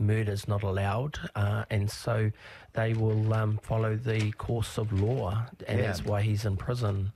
murder's not allowed, and so they will follow the course of law, and that's why he's in prison.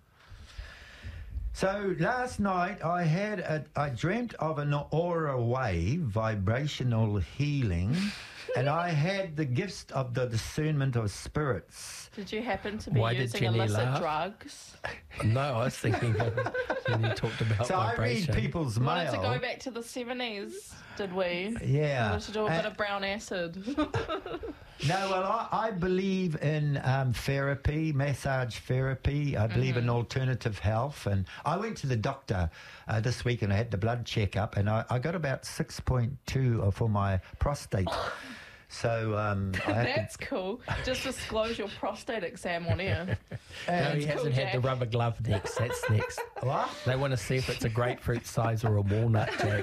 So last night I dreamt of an aura wave, vibrational healing, and I had the gifts of the discernment of spirits. Did you happen to be Why did using Jenny illicit laugh? drugs? No, I was thinking when you talked about So vibration. I read people's We mail. wanted to go back to the 70s, did we? Yeah. We wanted to do a bit of brown acid. No, well, I believe in therapy, massage therapy. I believe in alternative health. And I went to the doctor this week and I had the blood check-up and I got about 6.2 for my prostate. So That's cool. Just disclose your prostate exam on air. No, he Cool, hasn't had the Jack. rubber glove next. That's next. What? They want to see if it's a grapefruit size or a walnut, Jack.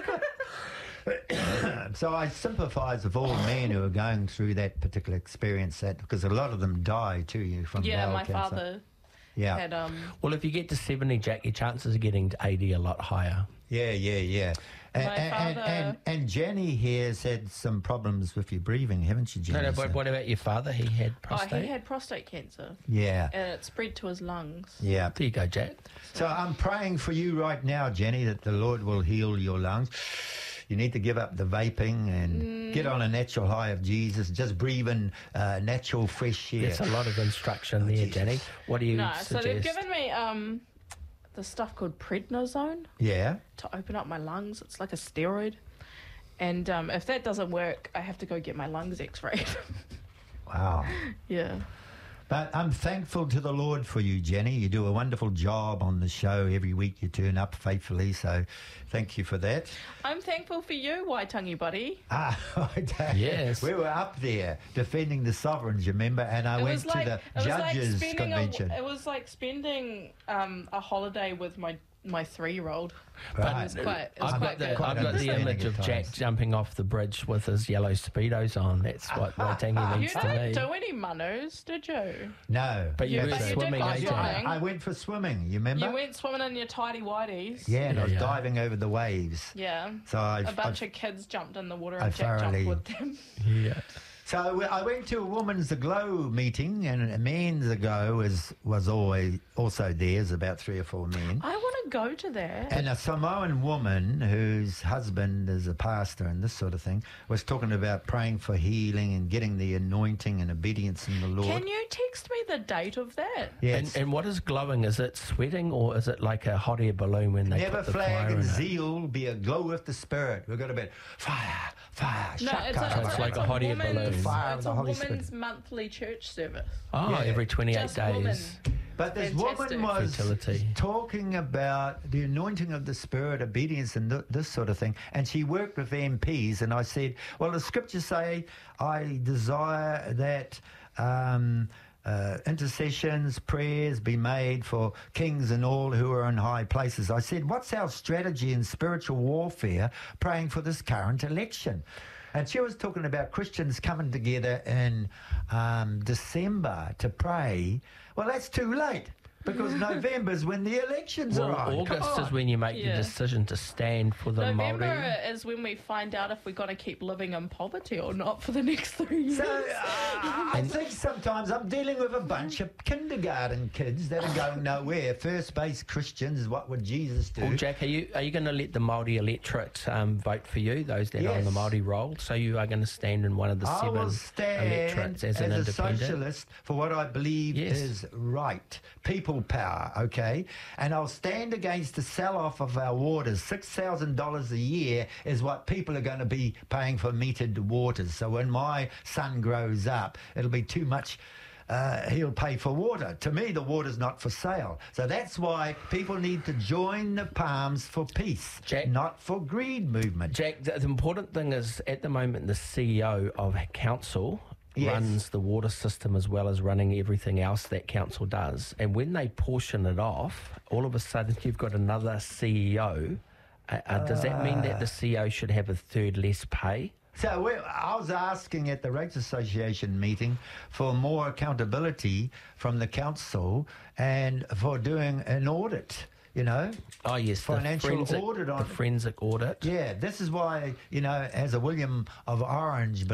So I sympathise with all men who are going through that particular experience, because a lot of them die too from Yeah, bowel my cancer. father Yeah. had Well, if you get to 70, Jack, your chances of getting to 80 are a lot higher. Yeah. And Jenny here has had some problems with your breathing, haven't you, Jenny? No, but what about your father? He had prostate? he had prostate cancer Yeah. and it spread to his lungs. Yeah. There you go, Jack. So I'm praying for you right now, Jenny, that the Lord will heal your lungs. You need to give up the vaping and get on a natural high of Jesus. Just breathe in natural fresh air. There's a lot of instruction there, Jesus. Jenny. What do you No, suggest? so they've given me the stuff called prednisone Yeah. to open up my lungs. It's like a steroid. And if that doesn't work, I have to go get my lungs x-rayed. Wow. Yeah. But I'm thankful to the Lord for you, Jenny. You do a wonderful job on the show. Every week you turn up faithfully, so thank you for that. I'm thankful for you, Waitangi buddy. Yes. We were up there defending the sovereigns, you remember? And I went to the judges' convention. It was like spending a holiday with my 3-year-old. Right. It was quite I've got good. the image of Jack jumping off the bridge with his yellow Speedos on. That's what Waitangi You means to didn't me. do any manus, did you? No. But you Yeah, were but you did swimming, go eh, Jack? flying. I went for swimming, you remember? You went swimming in your tidy whities. Yeah, and I was Yeah. diving over the waves. Yeah. So A bunch of kids jumped in the water I and Jack thoroughly- jumped with them. Yeah. So I went to a Women's Aglow meeting, and a Men's Aglow was always also there. There's about 3 or 4 men. I want to go to that. And a Samoan woman whose husband is a pastor and this sort of thing was talking about praying for healing and getting the anointing and obedience in the Lord. Can you text me the date of that? Yes. And what is glowing? Is it sweating or is it like a hot air balloon when they Never put the flag fire and in it? zeal, be aglow with the Spirit. We've got about fire, No, shaka. it's like a hot air balloon. Fire of It's the a Holy woman's Spirit. monthly church service. Oh, Yeah. every 28 Just days. women. But this Fantastic. woman was Fertility. talking about the anointing of the Spirit, obedience, and this sort of thing. And she worked with MPs, and I said, well, the scriptures say, I desire that intercessions, prayers be made for kings and all who are in high places. I said, what's our strategy in spiritual warfare praying for this current election? And she was talking about Christians coming together in December to pray. Well, that's too late, because November's when the elections Well, are on. Come August is on. when you make Yeah. the decision to stand for the November Māori. is when we find out if we're going to keep living in poverty or not for the next 3 years. So I think sometimes I'm dealing with a bunch of kindergarten kids that are going nowhere. First base Christians, what would Jesus do? Well, Jack, are you going to let the Māori electorate vote for you, those that are on the Yes. Māori roll? So you are going to stand in one of the I 7 will stand electorates as an a independent? socialist for what I believe Yes. is right. People power, okay? And I'll stand against the sell-off of our waters. $6,000 a year is what people are going to be paying for metered waters. So when my son grows up, it'll be too much. He'll pay for water. To me, the water's not for sale. So that's why people need to join the Palms for peace, Jack- not for greed movement. Jack, the important thing is at the moment the CEO of council Yes. runs the water system as well as running everything else that council does. And when they portion it off, all of a sudden you've got another CEO. Does that mean that the CEO should have a third less pay? So I was asking at the Rates Association meeting for more accountability from the council and for doing an audit, you know. Oh, yes. Financial audit on the forensic audit. Yeah, this is why, you know, as a William of Orange